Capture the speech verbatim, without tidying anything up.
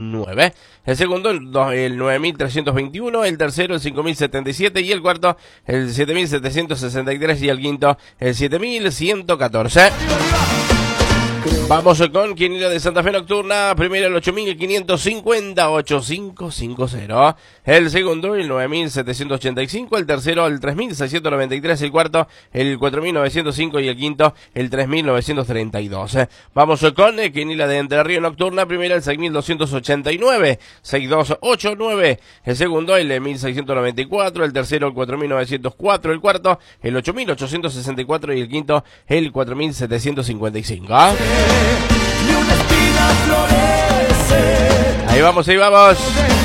nueve. El segundo, el, el nueve mil trescientos veintiuno. El tercero, el cinco mil setenta y siete. Y el cuarto, el siete mil setecientos sesenta y tres. Y el quinto, el siete mil ciento catorce. Vamos con Quiniela de Santa Fe Nocturna. Primero el ocho mil quinientos cincuenta, ocho cinco cinco cero. El segundo el nueve mil setecientos ochenta y cinco. El tercero el tres mil seiscientos noventa y tres. El cuarto el cuatro mil novecientos cinco. Y el quinto el tres mil novecientos treinta y dos. Vamos con Quiniela de Entre Ríos Nocturna. Primero el seis mil doscientos ochenta y nueve. seis mil doscientos ochenta y nueve. El segundo el mil seiscientos noventa y cuatro. El tercero el cuatro mil novecientos cuatro. El cuarto el ocho mil ochocientos sesenta y cuatro. Y el quinto el cuatro mil setecientos cincuenta y cinco. Ahí vamos, ahí vamos.